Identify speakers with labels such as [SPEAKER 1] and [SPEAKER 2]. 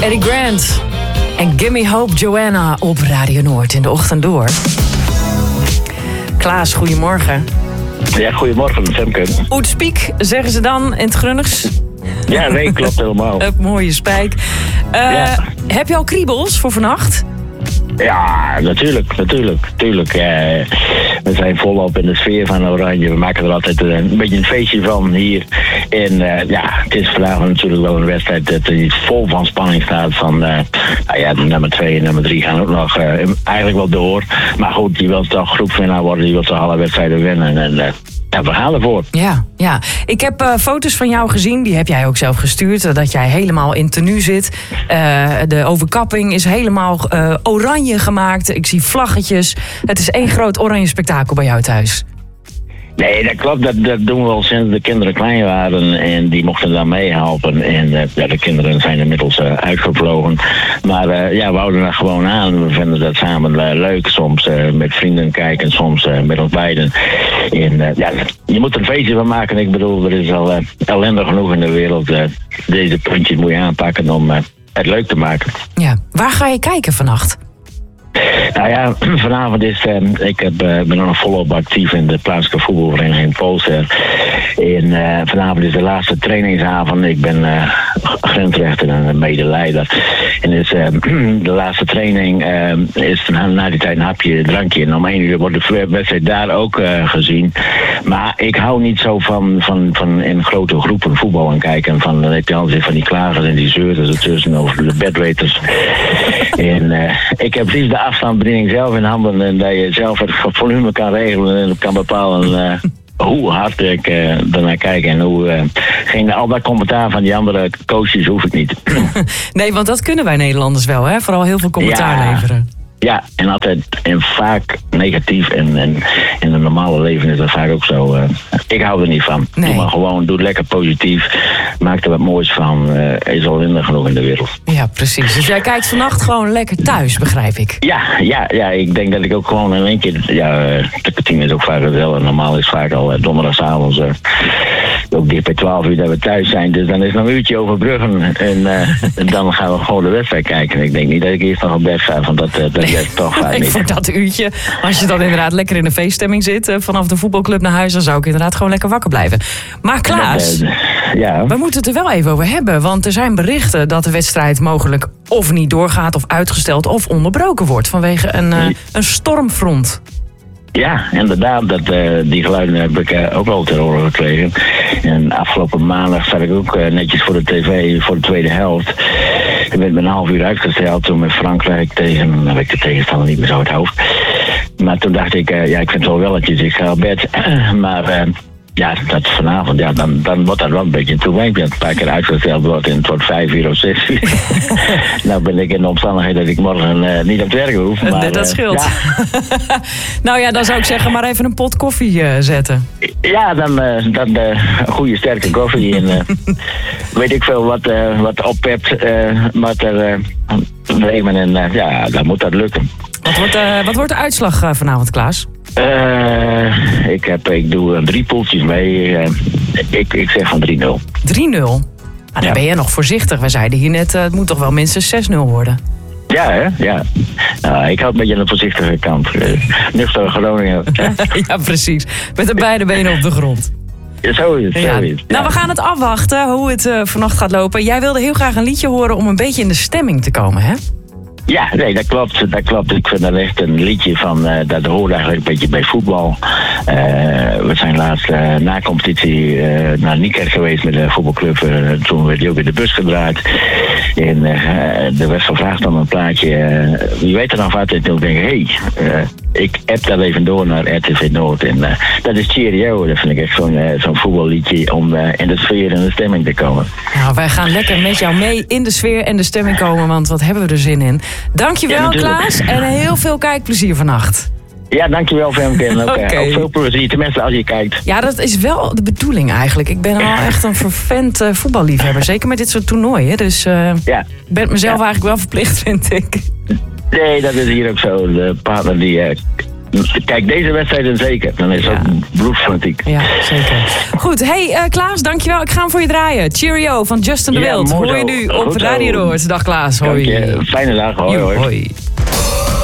[SPEAKER 1] Eddie Grant en Gimme Hope Joanna op Radio Noord in de ochtend door. Klaas, goedemorgen.
[SPEAKER 2] Ja, goedemorgen, Femke.
[SPEAKER 1] Oetspiek, zeggen ze dan in het Grunners.
[SPEAKER 2] Ja, nee, klopt helemaal.
[SPEAKER 1] Mooie spijk. Heb je al kriebels voor vannacht?
[SPEAKER 2] Ja, natuurlijk. We zijn volop in de sfeer van Oranje. We maken er altijd een beetje een feestje van hier. En het is vanavond natuurlijk wel een wedstrijd dat er vol van spanning staat. Van, de nummer 2 en nummer 3 gaan ook nog eigenlijk wel door. Maar goed, je wilt toch groepswinnaar worden. Je wilt toch alle wedstrijden winnen. En we gaan ervoor.
[SPEAKER 1] Ja. Ik heb foto's van jou gezien. Die heb jij ook zelf gestuurd. Dat jij helemaal in tenue zit. De overkapping is helemaal oranje gemaakt. Ik zie vlaggetjes. Het is één groot oranje spektakel bij jou thuis.
[SPEAKER 2] Nee, dat klopt. Dat doen we al sinds de kinderen klein waren. En die mochten dan meehelpen. En de kinderen zijn inmiddels uitgevlogen. Maar we houden er gewoon aan. We vinden dat samen leuk. Soms met vrienden kijken. Soms met ons beiden. En je moet er een feestje van maken. Ik bedoel, er is al ellende genoeg in de wereld. Deze puntjes moet je aanpakken om het leuk te maken.
[SPEAKER 1] Ja, waar ga je kijken vannacht?
[SPEAKER 2] Nou ja, vanavond is... ik ben nog volop actief in de plaatselijke voetbalvereniging Polster. En vanavond is de laatste trainingsavond. Ik ben grensrechter en medeleider. En dus de laatste training is na die tijd een hapje, drankje. En om 1 uur wordt de wedstrijd daar ook gezien. Maar ik hou niet zo van in grote groepen voetballen kijken. Dan heb je altijd van die klagers en die zeurters ertussen over de bedweters. En ik heb precies de afstandsbediening zelf in handen. En dat je zelf het volume kan regelen en kan bepalen hoe hard ik ernaar kijk. En al dat commentaar van die andere coaches hoef ik niet.
[SPEAKER 1] Nee, want dat kunnen wij Nederlanders wel, hè? Vooral heel veel commentaar leveren.
[SPEAKER 2] Ja, en altijd en vaak negatief. En in het normale leven is dat vaak ook zo. Ik hou er niet van. Nee. Doe maar gewoon, doe het lekker positief. Maak er wat moois van. Is al minder genoeg in de wereld. Ja, precies.
[SPEAKER 1] Dus jij kijkt vannacht gewoon lekker thuis, begrijp ik.
[SPEAKER 2] Ja, ik denk dat ik ook gewoon in één keer... de kantine is ook vaak hetzelfde. Normaal is vaak al donderdagavond... ook dicht bij 12 uur dat we thuis zijn. Dus dan is nog een uurtje overbruggen. En dan gaan we gewoon de wedstrijd kijken. Ik denk niet dat ik eerst nog op bed ga. Want dat is toch vaak niet.
[SPEAKER 1] Voor dat uurtje, als je dan inderdaad lekker in de feeststemming zit... vanaf de voetbalclub naar huis... dan zou ik inderdaad gewoon lekker wakker blijven. Maar Klaas, we moeten het er wel even over hebben. Want er zijn berichten dat de wedstrijd mogelijk... of niet doorgaat, of uitgesteld, of onderbroken wordt... vanwege een stormfront.
[SPEAKER 2] Ja, inderdaad. Die geluiden heb ik ook al ter horen gekregen. En afgelopen maandag zat ik ook netjes voor de tv voor de tweede helft. Ik werd met een half uur uitgesteld toen met Frankrijk tegen... Dan heb ik de tegenstander niet meer zo uit het hoofd. Maar toen dacht ik, ik vind het wel welletjes, ik ga op bed. Maar... dat vanavond, dan wordt dat wel een beetje een toewijmpje. Dat een paar keer uitgesteld wordt en het wordt 5 uur of 6 uur. Nou ben ik in de omstandigheid dat ik morgen niet op het werk hoef. Maar,
[SPEAKER 1] dat scheelt. Nou ja, dan zou ik zeggen, maar even een pot koffie zetten.
[SPEAKER 2] Ja, dan een goede sterke koffie. En weet ik veel wat oppept, wat er nemen. En dan moet dat lukken.
[SPEAKER 1] Wat wordt de uitslag vanavond, Klaas?
[SPEAKER 2] Ik doe 3 poeltjes mee. Ik zeg van 3-0.
[SPEAKER 1] 3-0? Maar dan ben je nog voorzichtig. We zeiden hier net, het moet toch wel minstens 6-0 worden.
[SPEAKER 2] Ja, hè? Ja. Nou, ik hou een beetje aan de voorzichtige kant. Nuchter Groningen.
[SPEAKER 1] Ja, precies. Met de beide benen op de grond.
[SPEAKER 2] Ja, zo is het. Ja.
[SPEAKER 1] Nou, we gaan het afwachten hoe het vannacht gaat lopen. Jij wilde heel graag een liedje horen om een beetje in de stemming te komen, hè?
[SPEAKER 2] Ja, nee, dat klopt. Ik vind dat echt een liedje van, dat hoort eigenlijk een beetje bij voetbal. We zijn laatst na competitie naar Niekerk geweest met de voetbalclub. Toen werd hij ook in de bus gedraaid. En er werd gevraagd om een plaatje. Wie weet er nog wat? En toen denk ik, ik app dat even door naar RTV Noord. En dat is Cheerio. Dat vind ik echt zo'n voetballiedje om in de sfeer en de stemming te komen.
[SPEAKER 1] Nou, wij gaan lekker met jou mee in de sfeer en de stemming komen, want wat hebben we er zin in. Dankjewel, Klaas, en heel veel kijkplezier vannacht.
[SPEAKER 2] Ja, dankjewel Femke. En ook veel plezier, tenminste als je kijkt.
[SPEAKER 1] Ja, dat is wel de bedoeling eigenlijk. Ik ben al echt een vervent voetballiefhebber, zeker met dit soort toernooien. Dus ik ben mezelf eigenlijk wel verplicht, vind ik.
[SPEAKER 2] Nee, dat is hier ook zo. De partner die kijk, deze wedstrijden zeker. Dan is het bloedfanatiek.
[SPEAKER 1] Ja, zeker. Goed, hey Klaas, dankjewel. Ik ga hem voor je draaien. Cheerio van Justin de Wild. Hoor je nu op Radio Noord. Dag Klaas, hoi.
[SPEAKER 2] Fijne dag, hoi.